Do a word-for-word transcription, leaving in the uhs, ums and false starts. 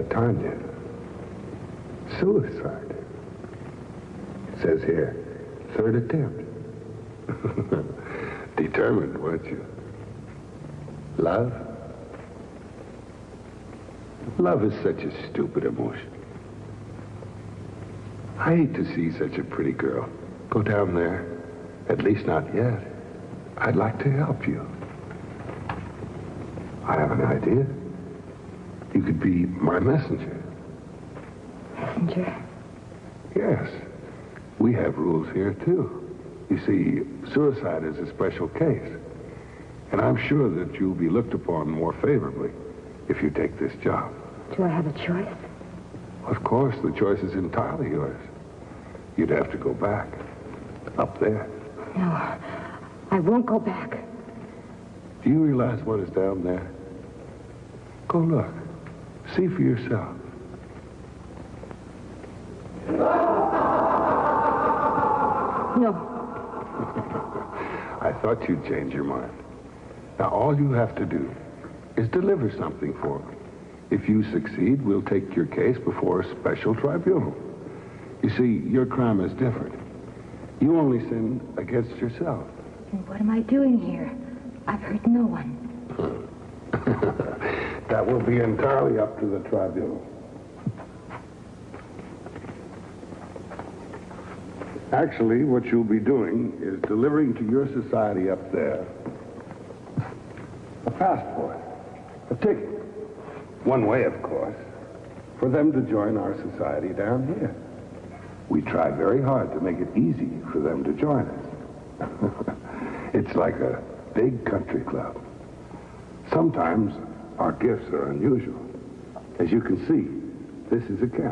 Tanya. Suicide. It says here, third attempt. Determined, weren't you? Love? Love is such a stupid emotion. I hate to see such a pretty girl go down there. At least not yet. I'd like to help you. I have an idea. You could be my messenger. Messenger? Yes. We have rules here, too. You see, suicide is a special case. And I'm sure that you'll be looked upon more favorably if you take this job. Do I have a choice? Of course, the choice is entirely yours. You'd have to go back. Up there. No, I won't go back. Do you realize what is down there? Go look. See for yourself. No. I thought you'd change your mind. Now, all you have to do is deliver something for me. If you succeed, we'll take your case before a special tribunal. You see, your crime is different. You only sin against yourself. And what am I doing here? I've hurt no one. That will be entirely up to the tribunal. Actually, what you'll be doing is delivering to your society up there a passport, a ticket. One way, of course, for them to join our society down here. We try very hard to make it easy for them to join us. It's like a big country club. Sometimes our gifts are unusual. As you can see, this is a camp.